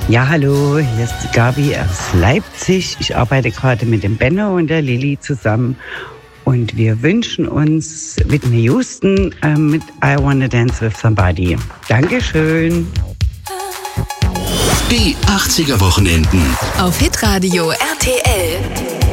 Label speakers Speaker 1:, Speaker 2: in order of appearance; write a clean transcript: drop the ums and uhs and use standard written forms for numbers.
Speaker 1: Ja, hallo, hier ist die Gabi aus Leipzig. Ich arbeite gerade mit dem Benno und der Lilly zusammen und wir wünschen uns Whitney Houston mit I Wanna Dance with Somebody. Dankeschön.
Speaker 2: Die 80er Wochenenden
Speaker 3: auf Hitradio RTL.